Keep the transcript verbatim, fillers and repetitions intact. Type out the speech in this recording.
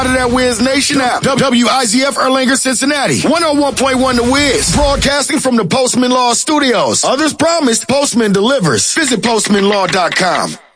of that Wiz Nation app. W I Z F Erlanger, Cincinnati. one oh one point one The Wiz. Broadcasting from the Postman Law Studios. Others promised, Postman delivers. Visit postman law dot com.